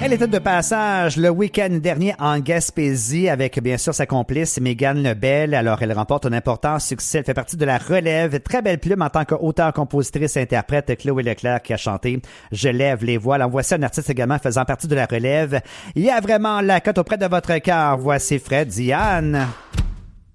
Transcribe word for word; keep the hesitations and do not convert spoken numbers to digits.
Elle était de passage le week-end dernier en Gaspésie avec bien sûr sa complice Mégane Lebel. Alors elle remporte un important succès. Elle fait partie de la relève. Très belle plume en tant qu'auteur, compositrice, interprète. Chloé Leclerc qui a chanté Je lève les voiles. En voici un artiste également faisant partie de la relève. Il y a vraiment la cote auprès de votre cœur. Voici Fred Diane.